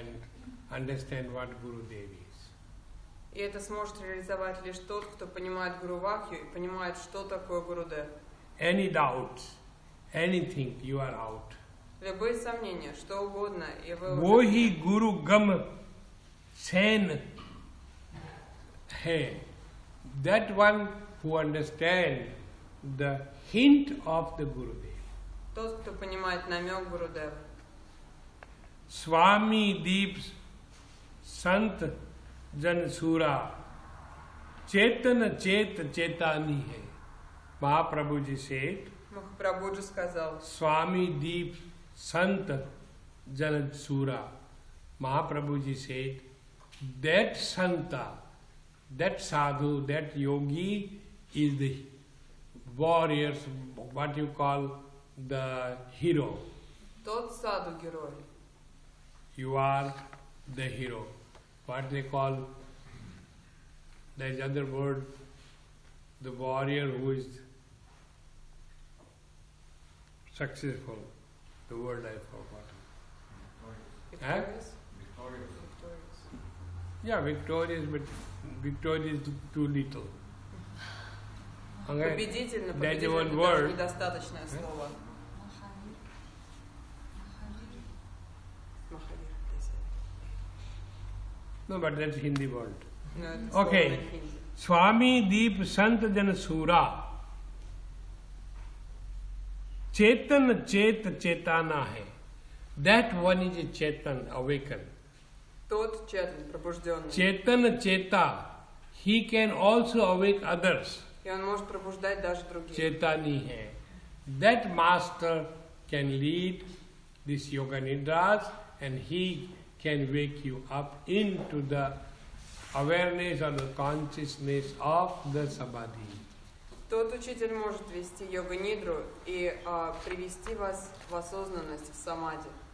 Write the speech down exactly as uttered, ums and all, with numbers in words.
and understand what Gurudev is. И это сможет реализовать лишь тот, кто понимает Гуру Вахью и понимает, что такое Гурудев. Any doubts, anything, you are out. Любые сомнения, что угодно, и вы уже... Wohi Guru Gam Sen Hai. That one who understands the hint of the Gurudev. Тот, кто понимает намек Гурудева. Swami Deep Sant Jan Sura Chetan Chet Chetani Hai. Mahaprabhuji said, Махапрабхуджи сказал, Swami Deep Sant Jan Sura. Mahaprabhuji said, that Santa, that sadhu, that yogi is the warriors, what you call the hero. тот саду герой. You are the hero. What they call, there is other word, the warrior who is successful. The word I forgot. Victorious? Victorious. Victorious. Yeah, victorious, but victorious is too little. Okay? Победитель, но That's победитель one это даже word. недостаточное слово. Махавир. No, but that's Hindi word. Но это слово Okay. на хинди. Swami Deep Sant Jan Sura. Chetan Chet Chetana hai. That one is a Chetan, awakened. Тот Четан, пробужденный. Chetan Cheta. He can also awake others. И он может пробуждать даже других. Chetani hai. That master can lead this yoga nidras and he can wake you up into the awareness or the consciousness of the samadhi. Тот учитель может вести йога-нидру и а, привести вас в осознанность, в самадhi.